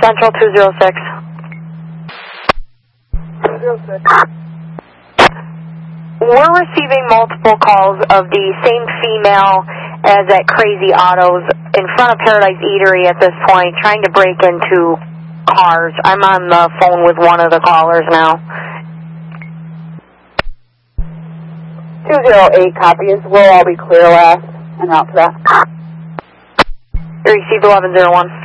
Central 206. 206. We're receiving multiple calls of the same female as at Crazy Autos in front of Paradise Eatery at this point, trying to break into cars. I'm on the phone with one of the callers now. 208 copies. We'll all be clear last and out to that. Received 1101.